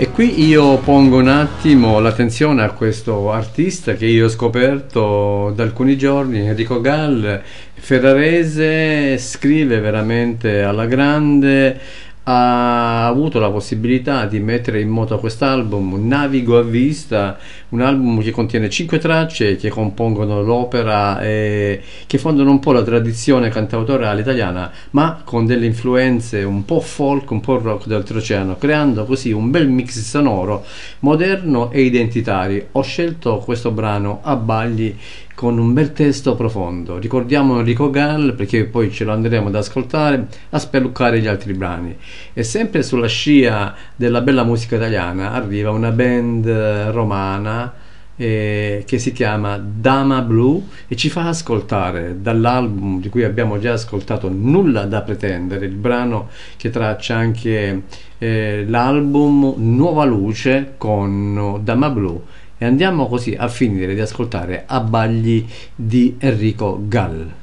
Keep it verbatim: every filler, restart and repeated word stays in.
E qui io pongo un attimo l'attenzione a questo artista che io ho scoperto da alcuni giorni, Enrico Gall, ferrarese, scrive veramente alla grande, ha avuto la possibilità di mettere in moto quest'album Navigo a vista, un album che contiene cinque tracce che compongono l'opera e che fondano un po' la tradizione cantautorale italiana, ma con delle influenze un po' folk, un po' rock d'oltreoceano, creando così un bel mix sonoro moderno e identitario. Ho scelto questo brano Abbagli con un bel testo profondo. Ricordiamo Enrico Gall perché poi ce lo andremo ad ascoltare, a spelluccare gli altri brani. E sempre sulla scia della bella musica italiana arriva una band romana eh, che si chiama Dama Blu e ci fa ascoltare dall'album di cui abbiamo già ascoltato Nulla da pretendere, il brano che traccia anche eh, l'album Nuova Luce con Dama Blu. E andiamo così a finire di ascoltare Abbagli di Enrico Gall.